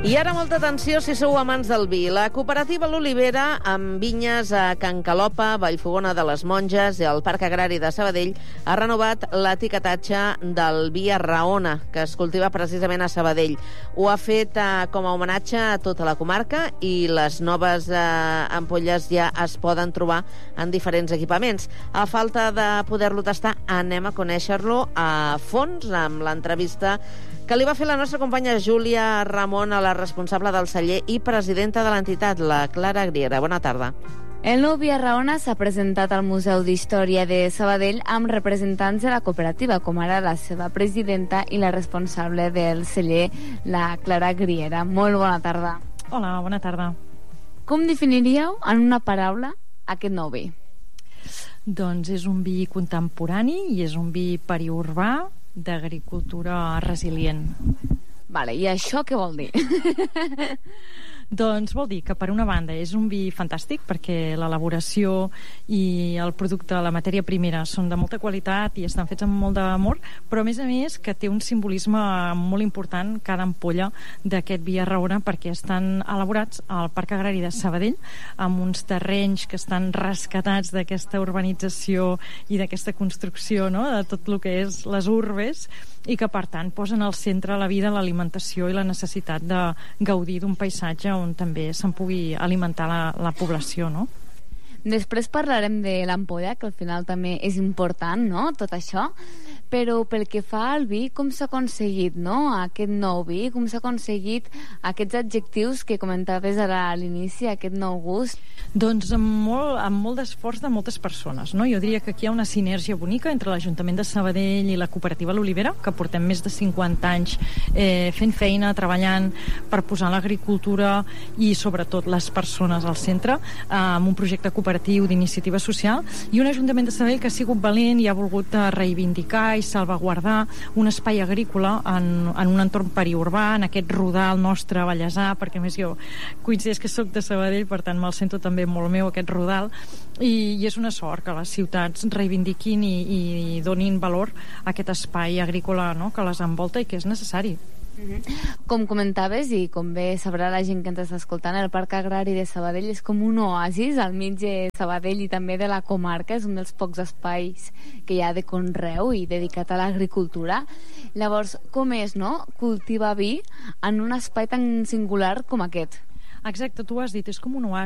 I ara molta atenció si sou amants del vi. La cooperativa L'Olivera, amb vinyes a Can Calopa, Vallfogona de les Monges i al Parc Agrari de Sabadell, ha renovat l'etiquetatge del vi Arraona, que es cultiva precisament a Sabadell. Ho ha fet com a homenatge a tota la comarca i les noves ampolles ja es poden trobar en diferents equipaments. A falta de poder-lo tastar, anem a conèixer-lo a fons amb l'entrevista que li va fer la nostra companya Júlia Ramon, a la responsable del celler i presidenta de l'entitat, la Clara Griera. Bona tarda. El nou vi Arraona s'ha presentat al Museu d'Història de Sabadell amb representants de la cooperativa, com ara la seva presidenta i la responsable del celler, la Clara Griera. Molt bona tarda. Hola, bona tarda. Com definiríeu en una paraula aquest nou vi? Doncs és un vi contemporani i és un vi periurbà d'agricultura resilient. Vale, i això què vol dir? Doncs vol dir que, per una banda, és un vi fantàstic perquè l'elaboració i el producte, la matèria primera, són de molta qualitat i estan fets amb molt d'amor, però a més que té un simbolisme molt important cada ampolla d'aquest vi Arraona, perquè estan elaborats al Parc Agrari de Sabadell amb uns terrenys que estan rescatats d'aquesta urbanització i d'aquesta construcció, no?, de tot el que és les urbes, i que per tant posen al centre la vida, l'alimentació i la necessitat de gaudir d'un paisatge on també se'n pugui alimentar la població, no? Després parlarem de l'ampolla, que al final també és important, no?, tot això. Però pel que fa al vi, com s'ha aconseguit, no?, aquest nou vi? Com s'ha aconseguit aquests adjectius que comentaves ara a l'inici, aquest nou gust? Doncs amb molt d'esforç de moltes persones, no? Jo diria que aquí hi ha una sinergia bonica entre l'Ajuntament de Sabadell i la cooperativa L'Olivera, que portem més de 50 anys fent feina, treballant per posar l'agricultura i sobretot les persones al centre, amb un projecte cooperatiu d'iniciativa social, i un Ajuntament de Sabadell que ha sigut valent i ha volgut reivindicar i salvaguardar un espai agrícola en un entorn periurbà, en aquest rodal nostre vallesà, perquè a més jo coincideix que soc de Sabadell, per tant me'l sento també molt meu, aquest rodal, i és una sort que les ciutats reivindiquin i donin valor a aquest espai agrícola, no?, que les envolta i que és necessari. Com comentaves, i com bé sabrà la gent que ens està escoltant, el Parc Agrari de Sabadell és com un oasis al mig de Sabadell i també de la comarca. És un dels pocs espais que hi ha de conreu i dedicat a l'agricultura. Llavors, com és, no?, cultivar vi en un espai tan singular com aquest? Exacte, tu has dit, és com un oasi.